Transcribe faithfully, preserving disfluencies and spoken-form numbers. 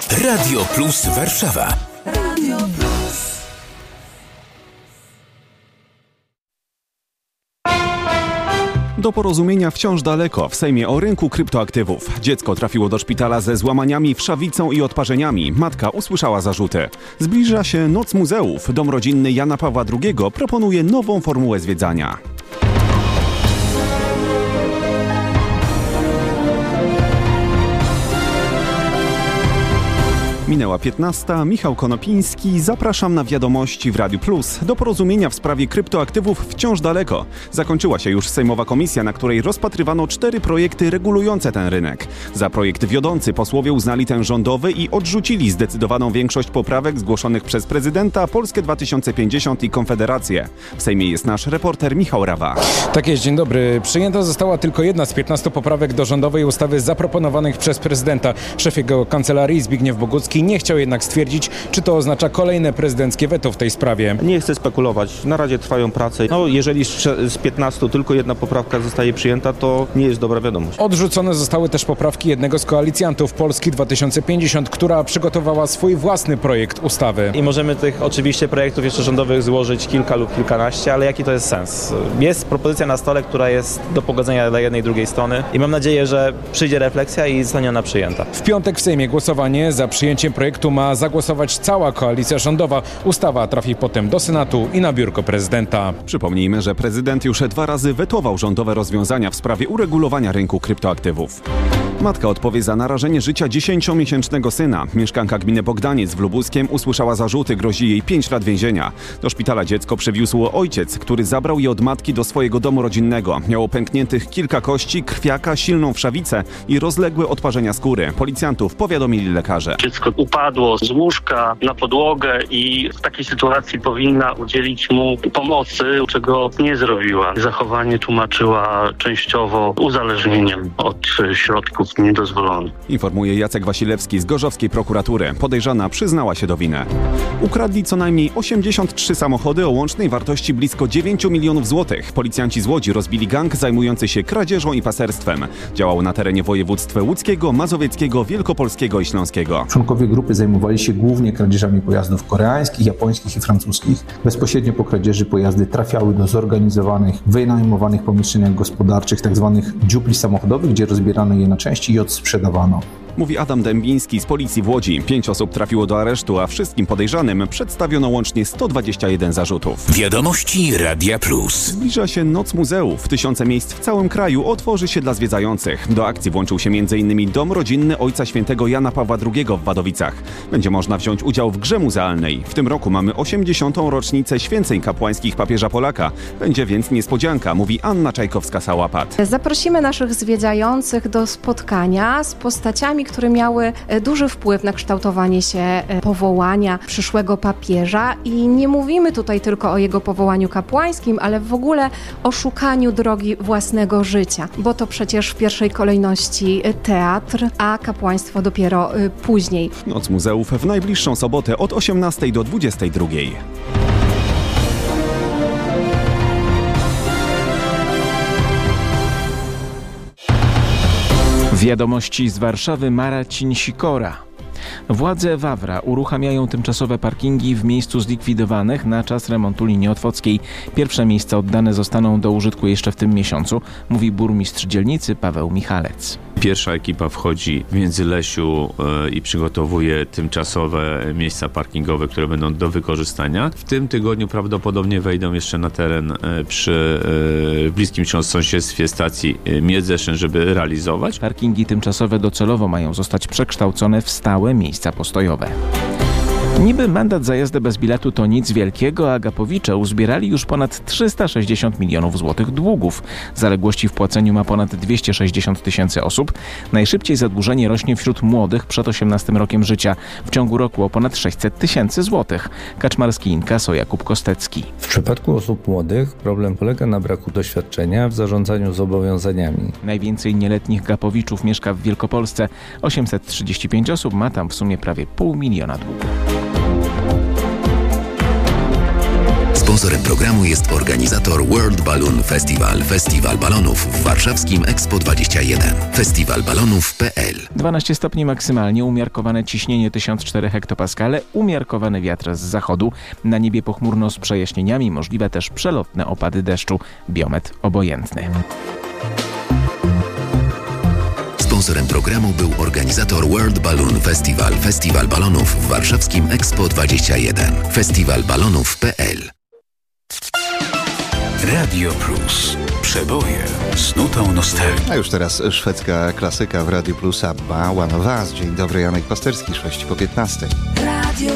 Radio Plus Warszawa. Radio Plus. Do porozumienia wciąż daleko. W Sejmie o rynku kryptoaktywów. Dziecko trafiło do szpitala ze złamaniami wszawicą i odparzeniami. Matka usłyszała zarzuty. Zbliża się Noc Muzeów. Dom rodzinny Jana Pawła drugiego proponuje nową formułę zwiedzania. Minęła piętnasta. Michał Konopiński. Zapraszam na wiadomości w Radiu Plus. Do porozumienia w sprawie kryptoaktywów wciąż daleko. Zakończyła się już sejmowa komisja, na której rozpatrywano cztery projekty regulujące ten rynek. Za projekt wiodący posłowie uznali ten rządowy i odrzucili zdecydowaną większość poprawek zgłoszonych przez prezydenta, Polskę dwa tysiące pięćdziesiąt i Konfederację. W Sejmie jest nasz reporter Michał Rawa. Tak jest, dzień dobry. Przyjęta została tylko jedna z piętnastu poprawek do rządowej ustawy zaproponowanych przez prezydenta. Szef jego kancelarii Zbigniew Bogucki nie chciał jednak stwierdzić, czy to oznacza kolejne prezydenckie weto w tej sprawie. Nie chcę spekulować. Na razie trwają prace. No, jeżeli z piętnastu tylko jedna poprawka zostaje przyjęta, to nie jest dobra wiadomość. Odrzucone zostały też poprawki jednego z koalicjantów, Polski dwa tysiące pięćdziesiąt, która przygotowała swój własny projekt ustawy. I możemy tych oczywiście projektów jeszcze rządowych złożyć kilka lub kilkanaście, ale jaki to jest sens? Jest propozycja na stole, która jest do pogodzenia dla jednej i drugiej strony i mam nadzieję, że przyjdzie refleksja i zostanie ona przyjęta. W piątek w Sejmie głosowanie za przyjęciem projektu ma zagłosować cała koalicja rządowa. Ustawa trafi potem do Senatu i na biurko prezydenta. Przypomnijmy, że prezydent już dwa razy wetował rządowe rozwiązania w sprawie uregulowania rynku kryptoaktywów. Matka odpowie za narażenie życia dziesięciomiesięcznego syna. Mieszkanka gminy Bogdaniec w Lubuskiem usłyszała zarzuty, grozi jej pięć lat więzienia. Do szpitala dziecko przywiózł ojciec, który zabrał je od matki do swojego domu rodzinnego. Miało pękniętych kilka kości, krwiaka, silną wszawicę i rozległe odparzenia skóry. Policjantów powiadomili lekarze. Dziecko upadło z łóżka na podłogę i w takiej sytuacji powinna udzielić mu pomocy, czego nie zrobiła. Zachowanie tłumaczyła częściowo uzależnieniem od środków niedozwolonych. Informuje Jacek Wasilewski z Gorzowskiej Prokuratury. Podejrzana przyznała się do winy. Ukradli co najmniej osiemdziesiąt trzy samochody o łącznej wartości blisko dziewięć milionów złotych. Policjanci z Łodzi rozbili gang zajmujący się kradzieżą i paserstwem. Działał na terenie województw łódzkiego, mazowieckiego, wielkopolskiego i śląskiego. Członkowie grupy zajmowali się głównie kradzieżami pojazdów koreańskich, japońskich i francuskich. Bezpośrednio po kradzieży pojazdy trafiały do zorganizowanych, wynajmowanych pomieszczeniach gospodarczych, tzw. dziupli samochodowych, gdzie rozbierano je na części i odsprzedawano. Mówi Adam Dębiński z policji w Łodzi. Pięć osób trafiło do aresztu, a wszystkim podejrzanym przedstawiono łącznie sto dwadzieścia jeden zarzutów. Wiadomości Radia Plus. Zbliża się Noc Muzeów. Tysiące miejsc w całym kraju otworzy się dla zwiedzających. Do akcji włączył się między innymi Dom Rodzinny Ojca Świętego Jana Pawła drugiego w Wadowicach. Będzie można wziąć udział w grze muzealnej. W tym roku mamy osiemdziesiątą rocznicę święceń kapłańskich papieża Polaka. Będzie więc niespodzianka, mówi Anna Czajkowska-Sałapat. Zaprosimy naszych zwiedzających do spotkania z postaciami, które miały duży wpływ na kształtowanie się powołania przyszłego papieża i nie mówimy tutaj tylko o jego powołaniu kapłańskim, ale w ogóle o szukaniu drogi własnego życia, bo to przecież w pierwszej kolejności teatr, a kapłaństwo dopiero później. Noc Muzeów w najbliższą sobotę od osiemnastej do dwudziestej drugiej. Wiadomości z Warszawy, Marcin Sikora. Władze Wawra uruchamiają tymczasowe parkingi w miejscu zlikwidowanych na czas remontu linii otwockiej. Pierwsze miejsca oddane zostaną do użytku jeszcze w tym miesiącu, mówi burmistrz dzielnicy Paweł Michalec. Pierwsza ekipa wchodzi w Międzylesiu e, i przygotowuje tymczasowe miejsca parkingowe, które będą do wykorzystania. W tym tygodniu prawdopodobnie wejdą jeszcze na teren e, przy e, bliskim sąsiedztwie stacji e, Miedzeszyn, żeby realizować. Parkingi tymczasowe docelowo mają zostać przekształcone w stałe miejsca postojowe. Niby mandat za jazdę bez biletu to nic wielkiego, a gapowicze uzbierali już ponad trzysta sześćdziesiąt milionów złotych długów. Zaległości w płaceniu ma ponad dwieście sześćdziesiąt tysięcy osób. Najszybciej zadłużenie rośnie wśród młodych przed osiemnastym rokiem życia. W ciągu roku o ponad sześćset tysięcy złotych. Kaczmarski Inkaso Jakub Kostecki. W przypadku osób młodych problem polega na braku doświadczenia w zarządzaniu zobowiązaniami. Najwięcej nieletnich gapowiczów mieszka w Wielkopolsce. osiemset trzydzieści pięć osób ma tam w sumie prawie pół miliona długu. Sponsorem programu jest organizator World Balloon Festival. Festiwal balonów w warszawskim Expo dwadzieścia jeden. festiwal balonów kropka p l. dwanaście stopni maksymalnie, umiarkowane ciśnienie tysiąc cztery hektopaskale, umiarkowany wiatr z zachodu. Na niebie pochmurno z przejaśnieniami, możliwe też przelotne opady deszczu. Biometr obojętny. Sponsorem programu był organizator World Balloon Festival. Festiwal balonów w warszawskim Expo dwadzieścia jeden. festiwal balonów kropka p l. Radio Plus. Przeboje z nutą nostalgii. A już teraz szwedzka klasyka w Radio Plus, ABBA, One of Us. Dzień dobry, Janek Pasterski, sześć po piętnastej. Radio